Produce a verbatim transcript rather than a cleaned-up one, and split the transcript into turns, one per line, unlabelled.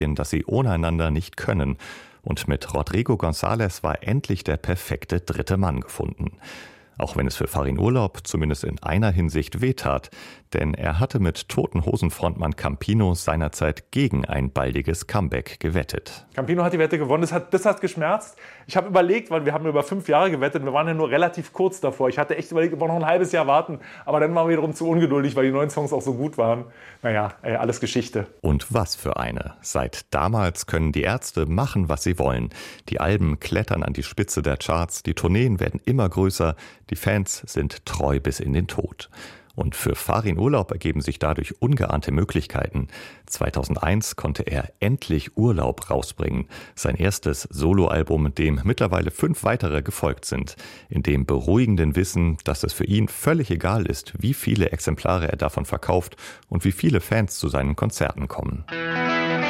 dass sie ohne einander nicht können. Und mit Rodrigo González war endlich der perfekte dritte Mann gefunden. Auch wenn es für Farin Urlaub zumindest in einer Hinsicht wehtat, denn er hatte mit Toten Hosen Frontmann Campino seinerzeit gegen ein baldiges Comeback gewettet.
Campino hat die Wette gewonnen, das hat, das hat geschmerzt. Ich habe überlegt, weil wir haben über fünf Jahre gewettet, wir waren ja nur relativ kurz davor. Ich hatte echt überlegt, ob wir noch ein halbes Jahr warten, aber dann waren wir wiederum zu ungeduldig, weil die neuen Songs auch so gut waren. Naja, ey, alles Geschichte.
Und was für eine. Seit damals können die Ärzte machen, was sie wollen. Die Alben klettern an die Spitze der Charts, die Tourneen werden immer größer, die Fans sind treu bis in den Tod. Und für Farin Urlaub ergeben sich dadurch ungeahnte Möglichkeiten. zweitausendeins konnte er endlich Urlaub rausbringen. Sein erstes Soloalbum, dem mittlerweile fünf weitere gefolgt sind. In dem beruhigenden Wissen, dass es für ihn völlig egal ist, wie viele Exemplare er davon verkauft und wie viele Fans zu seinen Konzerten kommen.